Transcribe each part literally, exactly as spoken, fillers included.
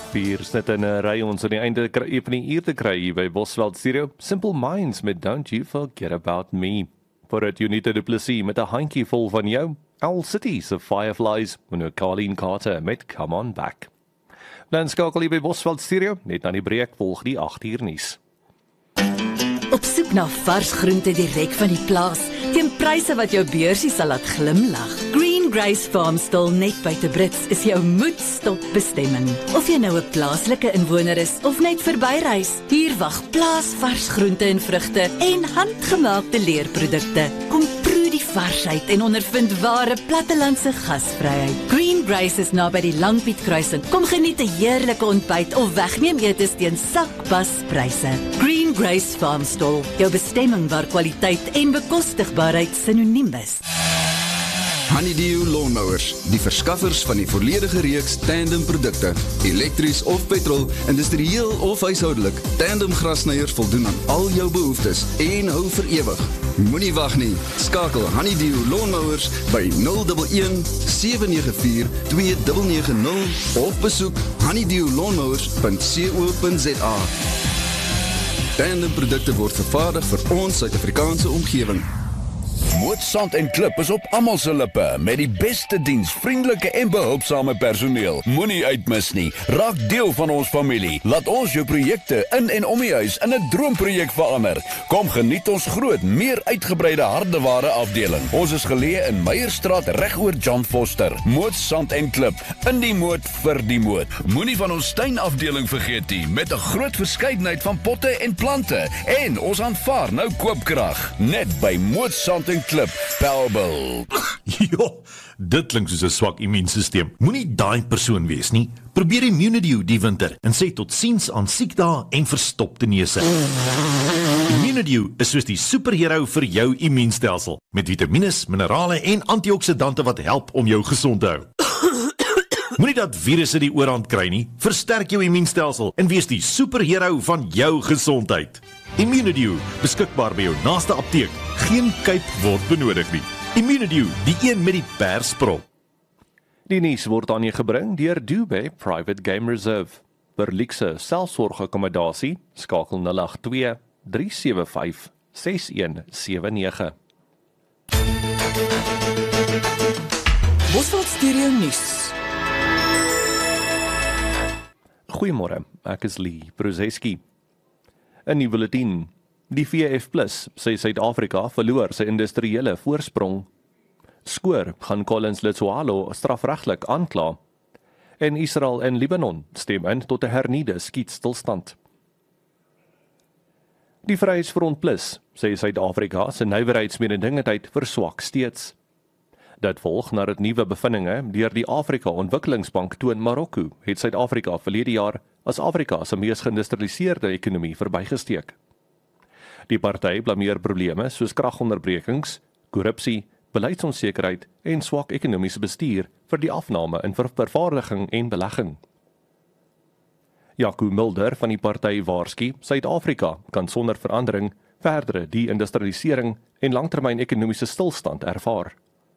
Vier snitte in 'n ry ons aan die einde van die uur te kry hier by Bosveld Studio. Simple Minds met Don't You Forget About Me. Vooruit Unita du Plessis met 'n handjie vol van jou. Owl City se Fireflies en nou Colleen Carter met Come On Back. Dan skakel jy by Bosveld Studio, net na die breek volg die agt uur nuus. Op soek na vars groente direk van die plaas, teen pryse wat jou beursie sal laat glimlag. Green Grace Farmstall net buite Brits is jou moedstop bestemming. Of jy nou 'n plaaslike inwoner is of net verbyreis, hier wag plaasvars groente en vrugte en handgemaakte leerprodukte. Kom proe die varsheid en ondervind ware plattelandse gasvryheid. Green Grace is naby die Langpiet kruising. Kom geniet 'n heerlike ontbyt of wegneem etes teen sakbaspryse. Green Grace Farmstall, jou bestemming waar kwaliteit en bekostigbaarheid synoniem is. Honeydew Lawnmowers, die verskaffers van die volledige reeks tandem produkte, elektries of petrol, industrieel of huishoudelik. Tandem grassnyers voldoen aan al jou behoeftes en hou vir ewig. Moenie wag nie. Skakel Honeydew Lawnmowers by nul een een sewe nege vier twee nege nege nul of besoek honeydew lawnmowers punt co punt za. Tandem produkte word vervaardig vir ons Suid-Afrikaanse omgewing. Moot Sand en Klip is op almal se lippe met die beste diens, vriendelike en behulpsame personeel. Moenie uitmis nie. Raak deel van ons familie. Laat ons jou projekte in en om die huis in 'n droomprojek verander. Kom geniet ons groot, meer uitgebreide hardeware afdeling. Ons is geleë in Meyerstraat regoor John Foster. Moot Sand en Klip, in die moot vir die moot. Moenie van ons tuinafdeling vergeet nie, met 'n groot verskeidenheid van potte en plante. En ons aanvaar nou koopkrag. Net by Moot Sand en Klip, Bellville. Jo, dit klink soos 'n swak immuunstelsel. Moenie daai persoon wees nie. Probeer Immunidew die winter en sê tot siens aan siekdae en verstopte neuse. Immunidew is soos die superhero vir jou immuunstelsel, met vitamiene, minerale en antioksidante wat help om jou gesond te hou. Moenie dat virusse die oorhand kry nie. Versterk jou immuunstelsel en wees die superhero van jou gesondheid. Immunidew, beskikbaar by jou naaste apteek. Geen kuip word benodig nie. Immunidew, die een met die persprop. Die nuus word aan jou gebring deur Dubé Private Game Reserve. Vir luukse selfsorgakkommodasie skakel nul agt twee drie sewe vyf ses een sewe nege. Bosveld Studio nuus. Goeiemôre, ek is Lee Bruzeski. 'n Nuwe bulletin. Die V F plus sê Suid-Afrika verloor sy industriële voorsprong. Skoor gaan Collins Letsoalo strafregtelik aankla. En Israel en Libanon stem in tot 'n hernieude skietstilstand. Die Vryheidsfront Plus sê Suid-Afrika se nywerheidsmededingendheid verswak steeds. Dit volg nadat nuwe bevindinge deur die Afrika Ontwikkelingsbank toon Marokko het Suid-Afrika verlede jaar as Afrika se mees geïndustrialiseerde ekonomie verbygesteek. Die party blameer probleme soos kragonderbrekings, korrupsie, beleidsonsekerheid en swak ekonomiese bestuur vir die afname in ver- vervaardiging en belegging. Jaco Mulder van die party waarsku, Suid-Afrika kan sonder verandering verdere die-industrialisering en langtermyn ekonomiese stilstand ervaar.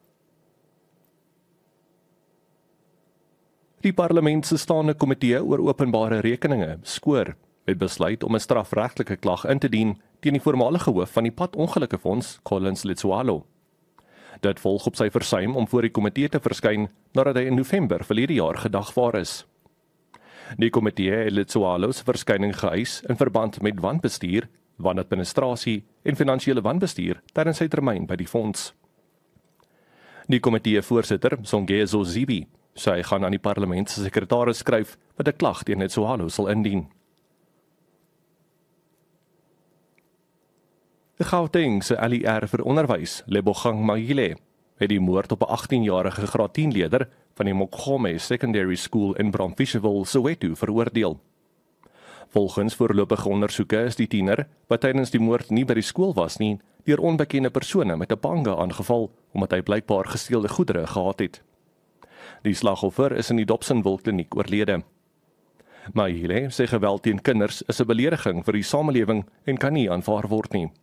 Die parlement se staande komitee oor openbare rekeninge, skoor, het besluit om 'n strafregtelike klag in te dien teen die voormalige hoof van die padongelukkefonds, Collins Letsoalo. Dit volg op sy versuim om voor die komitee te verskyn nadat hy in November verlede jaar gedagvaar is. Die komitee het Letsoalo se verskyning geëis in verband met wanbestuur, wanadministrasie en finansiële wanbestuur tydens sy termyn by die fonds. Die komitee voorsitter, Songezo Zibi, sê hy gaan aan die parlement se sekretaris skryf wat 'n klag teen Letsoalo sal indien. Die Gauteng se L E R vir onderwys, Lebogang Magile, het die moord op 'n agtien-jarige graad tien leerder van die Mokgome Secondary School in Bromfishville, Soweto, veroordeel. Volgens voorlopige ondersoeke is die tiener, wat tydens die moord nie by die skool was nie, deur onbekende persone met 'n panga aangeval, omdat hy blykbaar gesteelde goedere gehad het. Die slagoffer is in die Dobsonville kliniek oorlede. Magile sê geweld teen kinders is 'n belediging vir die samelewing en kan nie aanvaar word nie.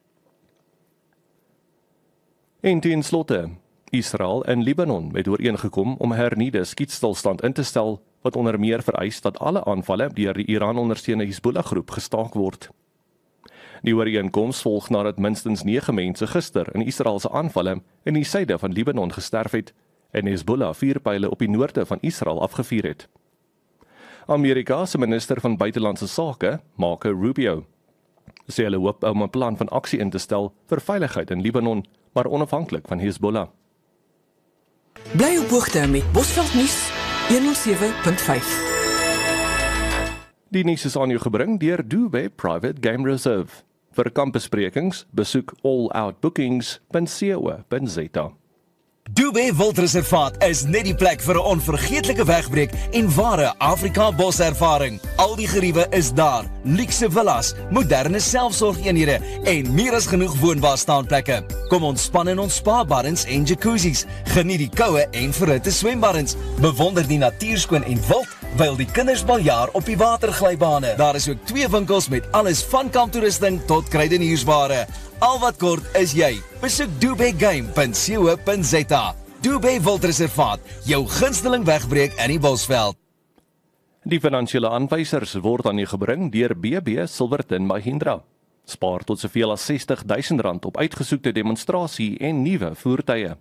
En ten slotte, Israel en Libanon het ooreengekom om 'n hernieude skietstilstand in te stel wat onder meer vereis dat alle aanvalle deur die Iran-ondersteunde Hezbollah-groep gestaak word. Die ooreenkoms volg nadat minstens nege mense gister in Israelse aanvalle in die suide van Libanon gesterf het en Hezbollah vier pyle op die noorde van Israel afgevuur het. Amerika se minister van buitelandse sake, Marco Rubio, sê hulle hoop om 'n plan van aksie in te stel vir veiligheid in Libanon, maar onafhanklik van Hezbollah. Bly op hoogte met Bosveld Nuus honderdsewe punt vyf. Die nuus is aan jou gebring deur Dubai Private Game Reserve. Vir kampbesprekings, besoek all out bookings punt co punt za. Dubai Wildreservaat is net die plek vir 'n onvergeetlike wegbreek en ware Afrika boservaring. Al die geriewe is daar, luukse villas, moderne selfsorgeenhede en meer as genoeg woonbare staanplekke. Kom ontspan in ons spa-baddens en jacuzzis, geniet die koue en verhitte swembaddens, bewonder die natuurskoon en wild, wyl die kinders baljaar op die waterglybane. Daar is ook twee winkels met alles van kamptoerusting tot kruideniersware. Al wat kort is jy. Besoek dubai game punt co punt za. Dubai Wildreservaat, jou gunsteling wegbreek in die Bosveld. Die finansiële aanwysers word aan u gebring deur B B Silverton Mahindra. Spaar tot soveel as sestig duisend rand op uitgesoekte demonstrasie en nuwe voertuie.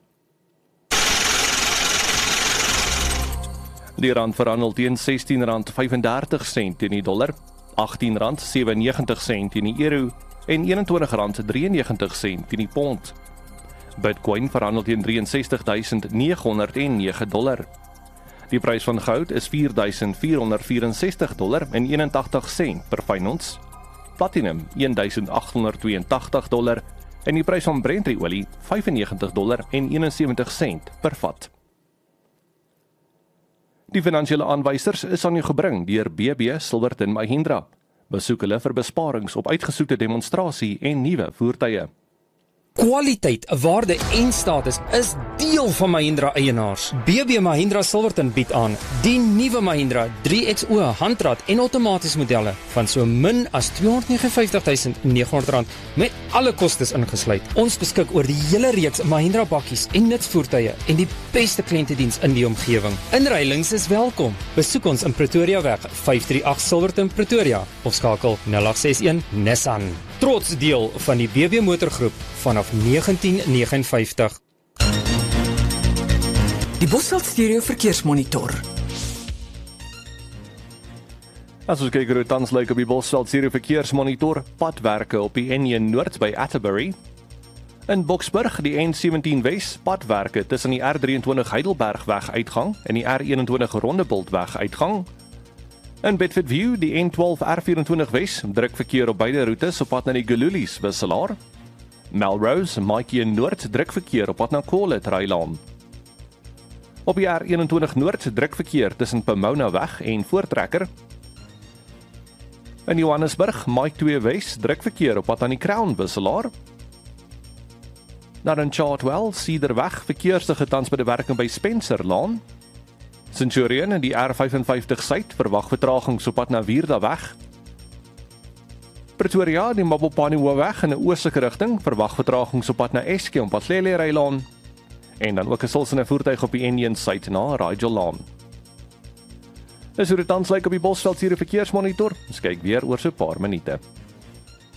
Die rand verhandel teen sestien rand vyfendertig sent teen die dollar, agttien rand sewennegentig sent teen die euro en eenentwintig rand drieënnegentig sent teen die pond. Bitcoin verhandel teen ses drie ses duisend nege honderd nege dollar. Die prys van goud is vier duisend vier honderd vyf-en-sestig dollar en eenentagtig sent per fyn ons. Platinum een duisend agt honderd tweeëntagtig dollar en die prys van Brent-olie vyfennegentig dollar en eenensewentig sent per vat. Die finansiële aanwysers is aan u gebring deur B B Silverton Mahindra. Besoek hulle vir besparings op uitgesoekte demonstrasie en nuwe voertuie. Kwaliteit, waarde en status is deel van Mahindra eienaars. B B Mahindra Silverton bied aan die nuwe Mahindra drie X O handrat en outomaties modelle van so min as tweehonderd negenenvyftig duisend nege honderd rand met alle kostes ingesluit. Ons beskik oor die hele reeks Mahindra bakkies en nutsvoertuie en die beste kliëntediens in die omgewing. Inruilings is welkom. Besoek ons in Pretoria weg vyf drie agt Silverton Pretoria of skakel nul agt ses een Nissan. Trots deel van die B B motorgroep vanaf negentien negenenvyftig. Die Bosveld Stereo Verkeersmonitor. As ons kyk hoe dit tans lyk op die Bosveld Stereo Verkeersmonitor, padwerke op die N een Noord by Atterbury. In Boksburg, die N sewentien Wes, padwerke tussen die R drieëntwintig Heidelbergweg uitgang en die R eenentwintig Rondebultweg uitgang. In Bedfordview, die N twaalf R vyf-en-twintig Wes, druk verkeer op beide roetes op pad na die Gululies wisselaar. Melrose, Maatjie Noord, druk verkeer op pad na Colet Rylaan. Op die R eenentwintig Noord, druk verkeer tussen Pomona Weg en Voortrekker. In Johannesburg, Mike twee Wes, druk verkeer op pad aan die Crown wisselaar. Daar in Chartwell, Cederweg, verkeersdige tans by die werking by Spencerlaan. Centurion in die R vyfenvyftig Suid, verwag vertragings op pad na Wierdaweg. Pretoria, die Mabopane Hoofweg in 'n oostelike rigting, verwag vertragings op pad na Eske om Patlele Rylaan. En dan ook 'n sulsende voertuig op die N een Suid na Rigelaan. Dis hoe dit tans lyk op die Bosveld Stereo Verkeersmonitor. Ons kyk weer oor so 'n paar minute.